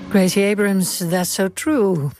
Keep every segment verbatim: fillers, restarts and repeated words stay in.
Gracie Abrams, That's So True.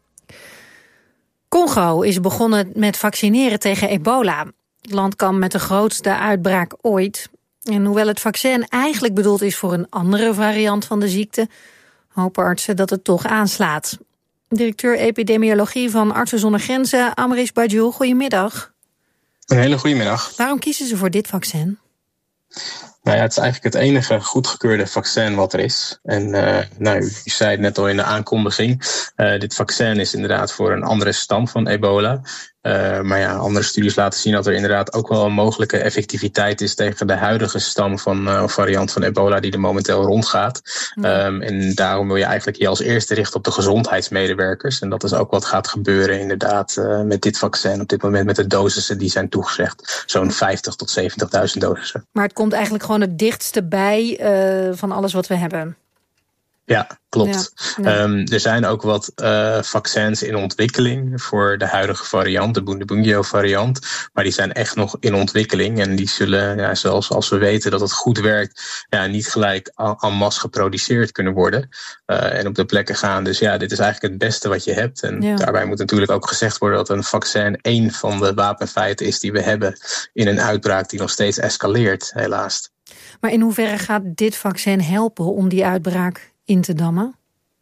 Congo is begonnen met vaccineren tegen ebola. Het land kwam met de grootste uitbraak ooit. En hoewel het vaccin eigenlijk bedoeld is voor een andere variant van de ziekte, hopen artsen dat het toch aanslaat. Directeur epidemiologie van Artsen zonder Grenzen, Amrish Bajou, goedemiddag. Een hele goede middag. Waarom kiezen ze voor dit vaccin? Nou ja, het is eigenlijk het enige goedgekeurde vaccin wat er is. En uh, nou, u, u zei het net al in de aankondiging. Uh, dit vaccin is inderdaad voor een andere stam van ebola. Uh, maar ja, andere studies laten zien dat er inderdaad ook wel een mogelijke effectiviteit is tegen de huidige stam van uh, variant van ebola die er momenteel rondgaat. Ja. Um, en daarom wil je eigenlijk je als eerste richten op de gezondheidsmedewerkers. En dat is ook wat gaat gebeuren inderdaad uh, met dit vaccin op dit moment met de dosissen die zijn toegezegd. Zo'n vijftig tot zeventigduizend dosissen. Maar het komt eigenlijk gewoon het dichtste bij uh, van alles wat we hebben. Ja, klopt. Ja, ja. Um, er zijn ook wat uh, vaccins in ontwikkeling voor de huidige variant, de Bundibugyo variant. Maar die zijn echt nog in ontwikkeling. En die zullen, ja, zelfs als we weten dat het goed werkt, ja, niet gelijk en masse geproduceerd kunnen worden. Uh, en op de plekken gaan. Dus ja, dit is eigenlijk het beste wat je hebt. En ja. Daarbij moet natuurlijk ook gezegd worden dat een vaccin één van de wapenfeiten is die we hebben in een uitbraak die nog steeds escaleert, helaas. Maar in hoeverre gaat dit vaccin helpen om die uitbraak in te dammen?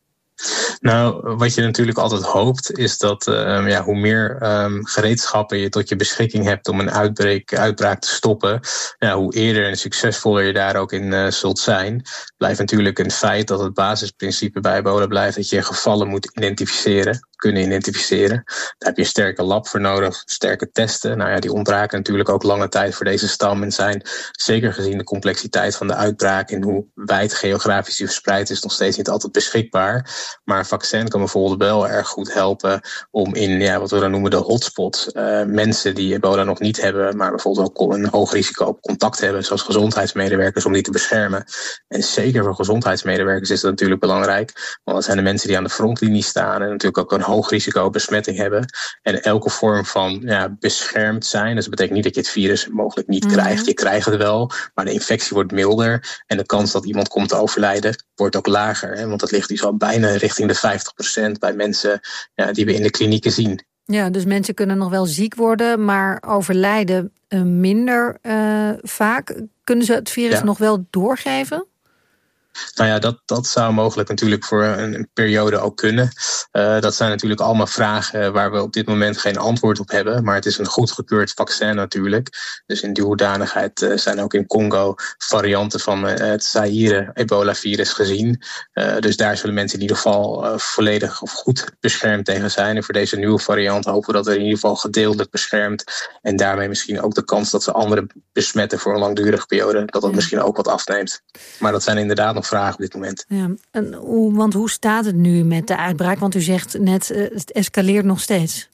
Nou, wat je natuurlijk altijd hoopt is dat um, ja, hoe meer um, gereedschappen je tot je beschikking hebt om een uitbraak, uitbraak te stoppen, ja, hoe eerder en succesvoller je daar ook in uh, zult zijn. Blijft natuurlijk een feit dat het basisprincipe bij ebola blijft dat je gevallen moet identificeren, kunnen identificeren. Daar heb je een sterke lab voor nodig, sterke testen. Nou ja, die ontbraken natuurlijk ook lange tijd voor deze stam en zijn zeker gezien de complexiteit van de uitbraak en hoe wijd geografisch die verspreid is nog steeds niet altijd beschikbaar. Maar een vaccin kan bijvoorbeeld wel erg goed helpen om in ja, wat we dan noemen de hotspots, uh, mensen die ebola nog niet hebben, maar bijvoorbeeld ook een hoog risico op contact hebben, zoals gezondheidsmedewerkers, om die te beschermen. En zeker voor gezondheidsmedewerkers is dat natuurlijk belangrijk, want dat zijn de mensen die aan de frontlinie staan en natuurlijk ook een hoog risico op besmetting hebben. En elke vorm van ja, beschermd zijn, dus dat betekent niet dat je het virus mogelijk niet mm-hmm. krijgt. Je krijgt het wel, maar de infectie wordt milder en de kans dat iemand komt te overlijden wordt ook lager. Hè, want dat ligt dus al bijna richting de vijftig procent bij mensen ja, die we in de klinieken zien. Ja, dus mensen kunnen nog wel ziek worden, maar overlijden uh, minder uh, vaak. Kunnen ze het virus ja. nog wel doorgeven? Nou ja, dat, dat zou mogelijk natuurlijk voor een, een periode ook kunnen. Uh, dat zijn natuurlijk allemaal vragen waar we op dit moment geen antwoord op hebben. Maar het is een goedgekeurd vaccin natuurlijk. Dus in die hoedanigheid uh, zijn ook in Congo varianten van uh, het Zaire-ebola-virus gezien. Uh, dus daar zullen mensen in ieder geval uh, volledig of goed beschermd tegen zijn. En voor deze nieuwe variant hopen we dat er in ieder geval gedeeltelijk beschermt. En daarmee misschien ook de kans dat ze anderen besmetten voor een langdurige periode, dat dat ja. misschien ook wat afneemt. Maar dat zijn inderdaad nog vragen op dit moment. Ja, en hoe, want hoe staat het nu met de uitbraak? Want u zegt net, uh, het escaleert nog steeds.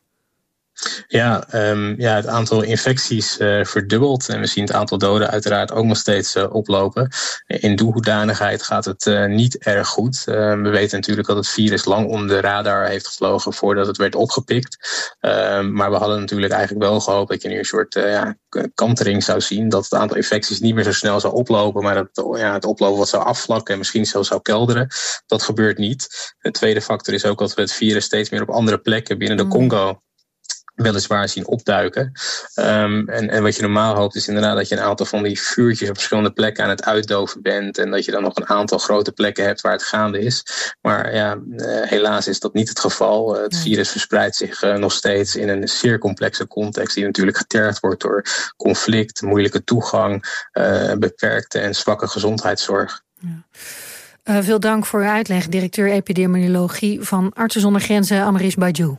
Ja, um, ja, het aantal infecties uh, verdubbelt. En we zien het aantal doden uiteraard ook nog steeds uh, oplopen. In die hoedanigheid gaat het uh, niet erg goed. Uh, we weten natuurlijk dat het virus lang om de radar heeft gevlogen voordat het werd opgepikt. Uh, maar we hadden natuurlijk eigenlijk wel gehoopt dat je nu een soort uh, ja, kantering zou zien. Dat het aantal infecties niet meer zo snel zou oplopen, maar dat ja, het oplopen wat zou afvlakken en misschien zelfs zou kelderen. Dat gebeurt niet. De tweede factor is ook dat we het virus steeds meer op andere plekken binnen de mm. Congo weliswaar zien opduiken. Um, en, en wat je normaal hoopt is inderdaad dat je een aantal van die vuurtjes op verschillende plekken aan het uitdoven bent en dat je dan nog een aantal grote plekken hebt waar het gaande is. Maar ja, uh, helaas is dat niet het geval. Uh, het nee. virus verspreidt zich uh, nog steeds in een zeer complexe context die natuurlijk getergd wordt door conflict, moeilijke toegang, uh, beperkte en zwakke gezondheidszorg. Ja. Uh, veel dank voor uw uitleg, directeur epidemiologie van Artsen zonder Grenzen, Amrish Bajou.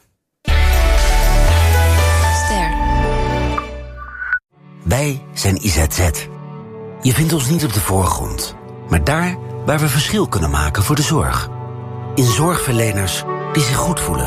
Wij zijn I Z Z. Je vindt ons niet op de voorgrond, maar daar waar we verschil kunnen maken voor de zorg. In zorgverleners die zich goed voelen